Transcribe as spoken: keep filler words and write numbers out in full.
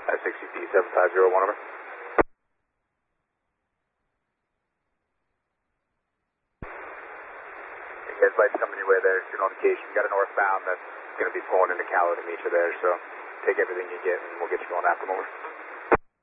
I sixty D seven five zero one over. Hey guys, lights coming your way there. It's your notification. You got a northbound that's going to be pulling into Callow to meet you there, so take everything you get and we'll get you going after them over.